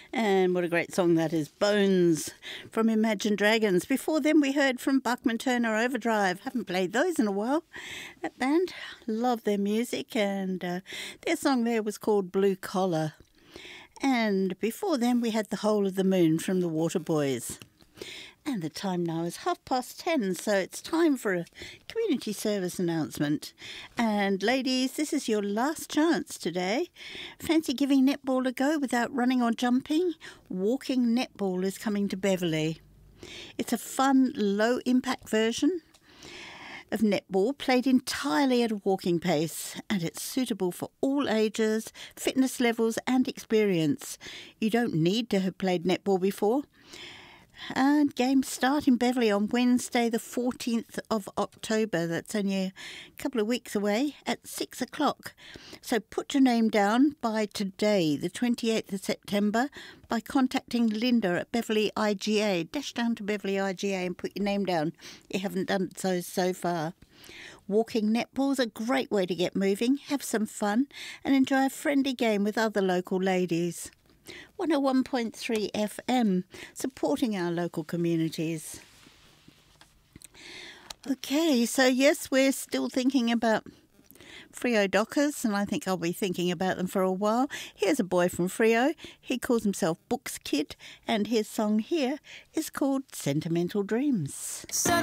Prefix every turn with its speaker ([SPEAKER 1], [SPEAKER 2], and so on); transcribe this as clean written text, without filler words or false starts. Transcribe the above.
[SPEAKER 1] And what a great song that is, Bones from Imagine Dragons. Before them we heard from Buckman Turner Overdrive. Haven't played those in a while. That band, love their music, and their song there was called Blue Collar. And before them we had The Whole of the Moon from the Waterboys. And the time now is 10:30, so it's time for a community service announcement. And ladies, this is your last chance today. Fancy giving netball a go without running or jumping? Walking Netball is coming to Beverley. It's a fun, low-impact version of netball played entirely at a walking pace, and it's suitable for all ages, fitness levels and experience. You don't need to have played netball before. And games start in Beverley on Wednesday the 14th of October. That's only a couple of weeks away at 6 o'clock. So put your name down by today, the 28th of September, by contacting Linda at Beverley IGA. Dash down to Beverley IGA and put your name down. You haven't done so far. Walking netball is a great way to get moving, have some fun and enjoy a friendly game with other local ladies. 101.3 FM, supporting our local communities. Okay, so yes, we're still thinking about Freo Dockers, and I think I'll be thinking about them for a while. Here's a boy from Freo. He calls himself Books Kid, and his song here is called Sentimental Dreams.